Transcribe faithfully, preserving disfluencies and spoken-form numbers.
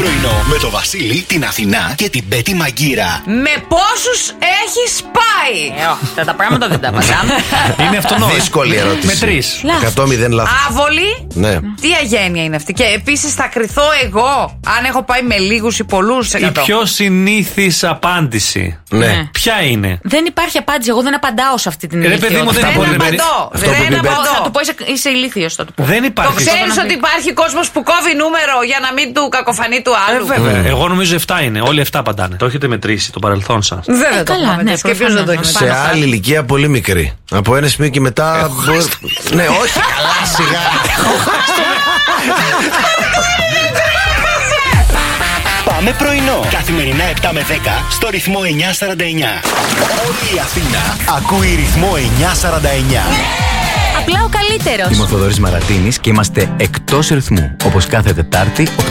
πρωινό με το Βασίλη, την Αθηνά και την Πέτη Μαγκύρα. Με πόσους έχεις πάει? Ε, αυτά τα πράγματα δεν τα απαντάμε. Είναι αυτονόητο. Δύσκολη ερώτηση. Με τρεις. εκατό μηδέν λάθος. Άβολη. Ναι. Τι αγένεια είναι αυτή. Και επίσης θα κριθώ εγώ αν έχω πάει με λίγους ή πολλούς Η εκατό. πιο συνήθις απάντηση. Ναι. Ποια είναι? Δεν υπάρχει απάντηση. Εγώ δεν απαντάω σε αυτή την Ρε ηλικία. παιδί μου, δεν Δεν μπορεί να- απαντώ. Αυτό που Δεν είπε. απαντώ. Θα του πω είσαι, είσαι ηλίθιος, θα του πω. Δεν Το υπάρχει. ξέρεις ότι υπάρχει κόσμος που κόβει νούμερο για να μην του κακοφανεί του Ε, άλλου. βέβαια. Εγώ νομίζω επτά είναι. Όλοι επτά απαντάνε. Το έχετε μετρήσει το παρελθόν σας. Βέβαια Ε, το καλά, έχουμε ναι, μετρήσει. Και ποιος δεν το έχει προφανώς. Σε πάνω άλλη ηλικία πολύ μικρή. Από ένα σημείο και μετά. μπορεί- Ναι, όχι καλά, σιγά. Πάμε πρωινό. Καθημερινά επτά με δέκα στο ρυθμό εννιά σαράντα εννιά. Όλη η Αθήνα ακούει ρυθμό εννιά σαράντα εννιά. Απλά ο καλύτερος. Είμαι ο Θοδωρής Μαρατίνης και είμαστε εκτός ρυθμού. Όπως κάθε Τετάρτη,